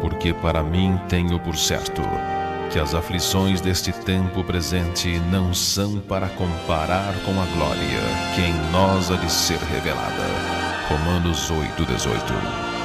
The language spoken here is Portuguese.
Porque para mim tenho por certo que as aflições deste tempo presente não são para comparar com a glória que em nós há de ser revelada. Romanos 8:18.